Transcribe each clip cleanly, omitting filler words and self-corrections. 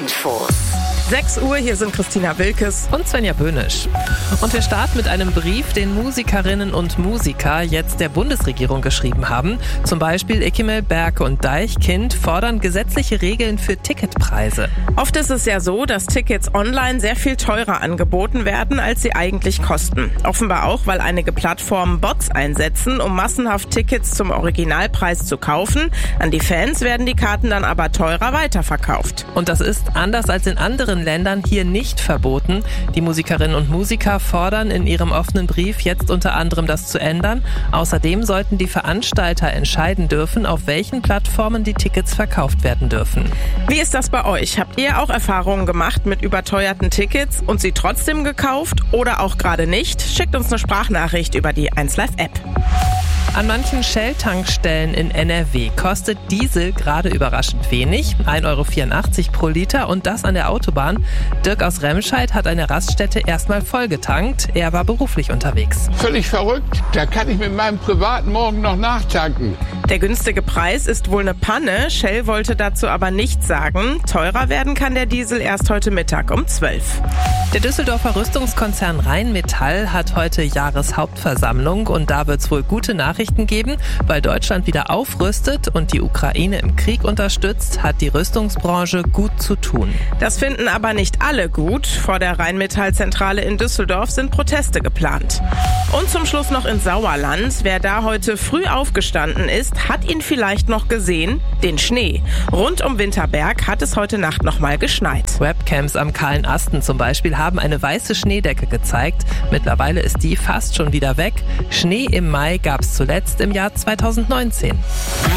Infos. 6 Uhr, hier sind Christina Wilkes und Svenja Böhnisch. Und wir starten mit einem Brief, den Musikerinnen und Musiker jetzt der Bundesregierung geschrieben haben. Zum Beispiel Ekimel, Berke und Deichkind fordern gesetzliche Regeln für Ticketpreise. Oft ist es ja so, dass Tickets online sehr viel teurer angeboten werden, als sie eigentlich kosten. Offenbar auch, weil einige Plattformen Bots einsetzen, um massenhaft Tickets zum Originalpreis zu kaufen. An die Fans werden die Karten dann aber teurer weiterverkauft. Und das ist, anders als in anderen Ländern, hier nicht verboten. Die Musikerinnen und Musiker fordern in ihrem offenen Brief jetzt unter anderem das zu ändern. Außerdem sollten die Veranstalter entscheiden dürfen, auf welchen Plattformen die Tickets verkauft werden dürfen. Wie ist das bei euch? Habt ihr auch Erfahrungen gemacht mit überteuerten Tickets und sie trotzdem gekauft oder auch gerade nicht? Schickt uns eine Sprachnachricht über die 1Live-App. An manchen Shell-Tankstellen in NRW kostet Diesel gerade überraschend wenig, 1,84 € pro Liter, und das an der Autobahn. Dirk aus Remscheid hat eine Raststätte erstmal vollgetankt. Er war beruflich unterwegs. Völlig verrückt. Da kann ich mit meinem privaten morgen noch nachtanken. Der günstige Preis ist wohl eine Panne. Shell wollte dazu aber nichts sagen. Teurer werden kann der Diesel erst heute Mittag um 12. Der Düsseldorfer Rüstungskonzern Rheinmetall hat heute Jahreshauptversammlung und da wird es wohl gute Nachrichten geben, weil Deutschland wieder aufrüstet und die Ukraine im Krieg unterstützt, hat die Rüstungsbranche gut zu tun. Das finden aber nicht alle gut. Vor der Rheinmetall-Zentrale in Düsseldorf sind Proteste geplant. Und zum Schluss noch ins Sauerland. Wer da heute früh aufgestanden ist, hat ihn vielleicht noch gesehen, den Schnee. Rund um Winterberg hat es heute Nacht nochmal geschneit. Webcams am Kahlen Asten zum Beispiel haben eine weiße Schneedecke gezeigt. Mittlerweile ist die fast schon wieder weg. Schnee im Mai gab es zuletzt im Jahr 2019. 1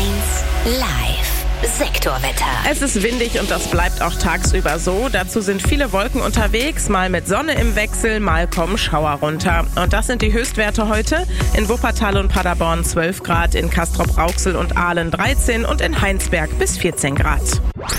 Live. Sektorwetter. Es ist windig und das bleibt auch tagsüber so. Dazu sind viele Wolken unterwegs, mal mit Sonne im Wechsel, mal kommen Schauer runter. Und das sind die Höchstwerte heute. In Wuppertal und Paderborn 12 Grad, in Castrop-Rauxel und Ahlen 13 und in Heinsberg bis 14 Grad.